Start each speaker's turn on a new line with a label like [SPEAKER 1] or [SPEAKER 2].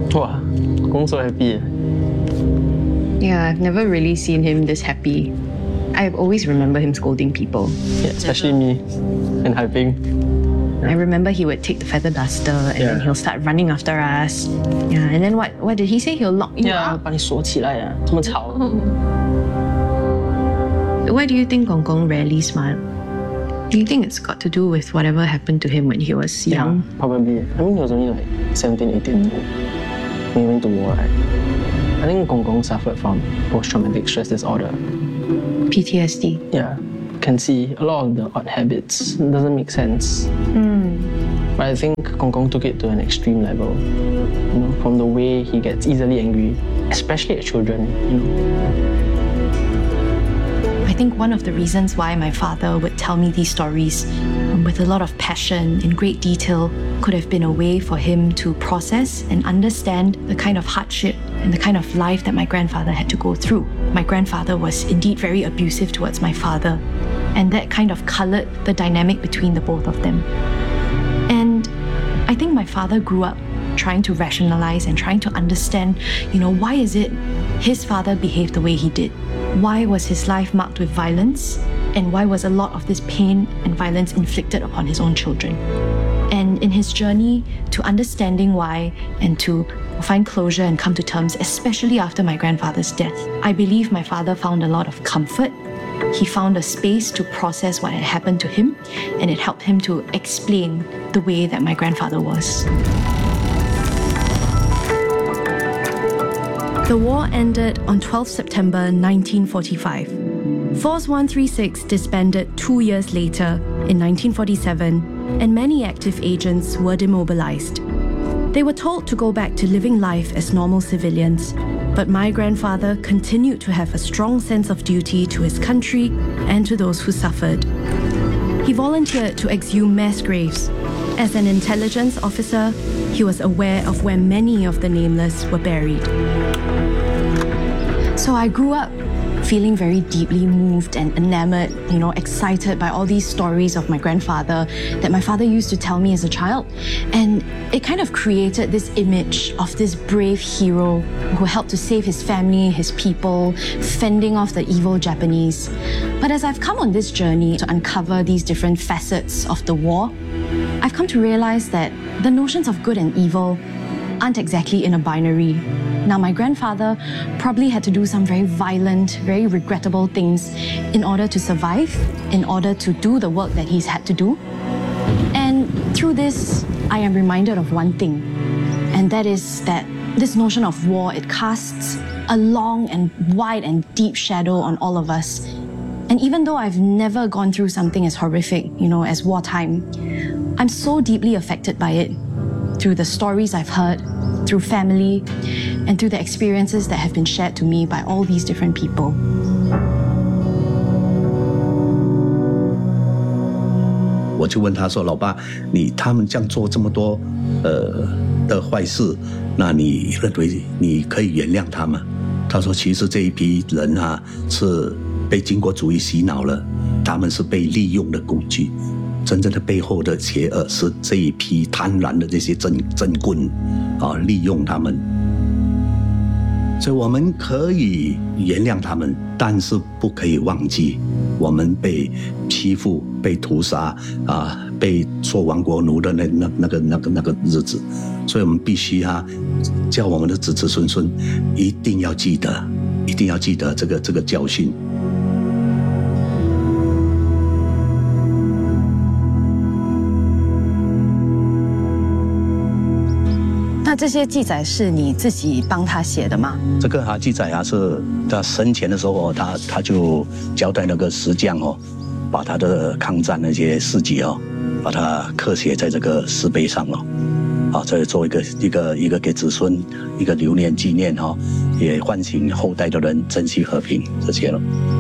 [SPEAKER 1] Wow, I'm so happy.
[SPEAKER 2] Yeah, I've never really seen him this happy. I always remember him scolding people.
[SPEAKER 1] Yeah, especially me and Haiping.
[SPEAKER 2] I remember he would take the feather duster and then he'll start running after us. Yeah, and then what did he say? He'll lock you up.
[SPEAKER 1] 把你锁起来啊，这么吵。
[SPEAKER 2] Why do you think Gong Gong rarely smiled? Do you think it's got to do with whatever happened to him when he was young?
[SPEAKER 1] Yeah, probably. I mean, he was only like 17, 18 when he went to war, right? I think Gong Gong suffered from post-traumatic stress disorder.
[SPEAKER 2] PTSD.
[SPEAKER 1] Yeah, can see a lot of the odd habits. It doesn't make sense. But I think Gong Gong took it to an extreme level. You know, from the way he gets easily angry, especially at children. You know.
[SPEAKER 3] I think one of the reasons why my father would tell me these stories with a lot of passion, in great detail, could have been a way for him to process and understand the kind of hardship and the kind of life that my grandfather had to go through. My grandfather was indeed very abusive towards my father, and that kind of colored the dynamic between the both of them. And I think my father grew up trying to rationalize and trying to understand, why is it his father behaved the way he did? Why was his life marked with violence? And why was a lot of this pain and violence inflicted upon his own children? And in his journey to understanding why and to find closure and come to terms, especially after my grandfather's death, I believe my father found a lot of comfort. He found a space to process what had happened to him, and it helped him to explain the way that my grandfather was. The war ended on 12 September 1945. Force 136 disbanded 2 years later in 1947, and many active agents were demobilized. They were told to go back to living life as normal civilians, but my grandfather continued to have a strong sense of duty to his country and to those who suffered. He volunteered to exhume mass graves. As an intelligence officer, he was aware of where many of the nameless were buried. So I grew up feeling very deeply moved and enamored, excited by all these stories of my grandfather that my father used to tell me as a child. And it kind of created this image of this brave hero who helped to save his family, his people, fending off the evil Japanese. But as I've come on this journey to uncover these different facets of the war, I've come to realize that the notions of good and evil aren't exactly in a binary. Now, my grandfather probably had to do some very violent, very regrettable things in order to survive, in order to do the work that he's had to do. And through this, I am reminded of one thing, and that is that this notion of war, it casts a long and wide and deep shadow on all of us. And even though I've never gone through something as horrific, as wartime, I'm so deeply affected by it through the stories I've heard, through family, and through the experiences that have been shared to me by all these different people.
[SPEAKER 4] 我就问他说：“老爸，他们这样做这么多的坏事，那你认为你可以原谅他吗？”他说：“其实这一批人啊，是被经国主义洗脑了，他们是被利用的工具。真正的背后的邪恶是这一批贪婪的这些政棍啊，利用他们。所以我们可以原谅他们，但是不可以忘记我们被欺负、被屠杀啊、被做亡国奴的那个日子。所以我们必须叫我们的子子孙孙一定要记得，一定要记得这个教训。”
[SPEAKER 2] 那这些记载是你自己帮他写的吗？
[SPEAKER 4] 这个记载是他生前的时候他就交代那个石匠把他的抗战那些事迹把它刻写在这个石碑上这做一个给子孙一个留念纪念也唤醒后代的人珍惜和平这些